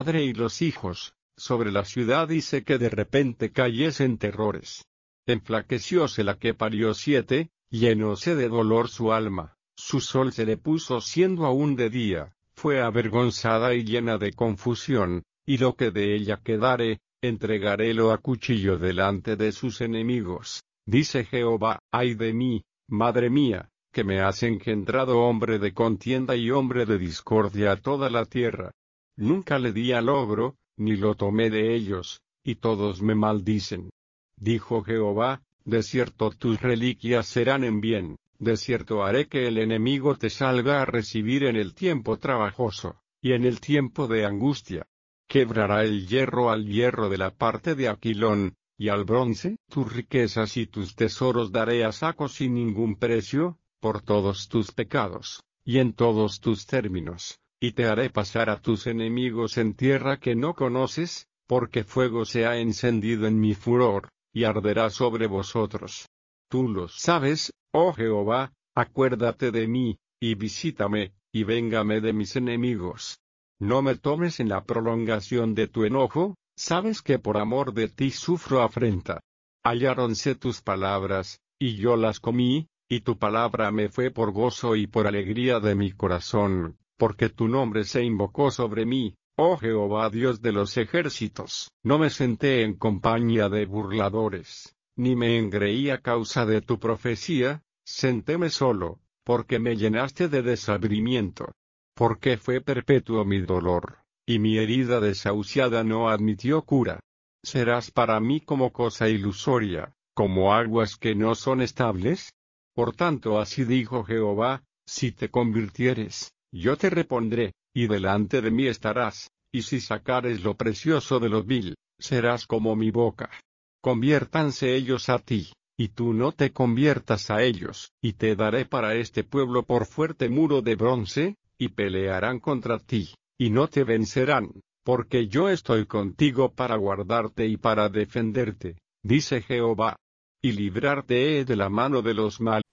madre y los hijos, sobre la ciudad hice que de repente cayesen terrores. Enflaquecióse la que parió 7, llenóse de dolor su alma, su sol se le puso siendo aún de día, fue avergonzada y llena de confusión, y lo que de ella quedare, entregarélo a cuchillo delante de sus enemigos, dice Jehová. Ay de mí, madre mía, que me has engendrado hombre de contienda y hombre de discordia a toda la tierra. Nunca le di al logro, ni lo tomé de ellos, y todos me maldicen. Dijo Jehová, de cierto tus reliquias serán en bien, de cierto haré que el enemigo te salga a recibir en el tiempo trabajoso, y en el tiempo de angustia. Quebrará el hierro al hierro de la parte de Aquilón, y al bronce tus riquezas y tus tesoros daré a saco sin ningún precio, por todos tus pecados, y en todos tus términos, y te haré pasar a tus enemigos en tierra que no conoces, porque fuego se ha encendido en mi furor, y arderá sobre vosotros. Tú lo sabes, oh Jehová, acuérdate de mí, y visítame, y véngame de mis enemigos. No me tomes en la prolongación de tu enojo, sabes que por amor de ti sufro afrenta. Halláronse tus palabras, y yo las comí, y tu palabra me fue por gozo y por alegría de mi corazón, porque tu nombre se invocó sobre mí, oh Jehová Dios de los ejércitos. No me senté en compañía de burladores, ni me engreí a causa de tu profecía, sentéme solo, porque me llenaste de desabrimiento. Porque fue perpetuo mi dolor, y mi herida desahuciada no admitió cura. ¿Serás para mí como cosa ilusoria, como aguas que no son estables? Por tanto así dijo Jehová, si te convirtieres, yo te repondré, y delante de mí estarás, y si sacares lo precioso de lo vil, serás como mi boca. Conviértanse ellos a ti, y tú no te conviertas a ellos, y te daré para este pueblo por fuerte muro de bronce, y pelearán contra ti, y no te vencerán, porque yo estoy contigo para guardarte y para defenderte, dice Jehová. Y librarte he de la mano de los malos.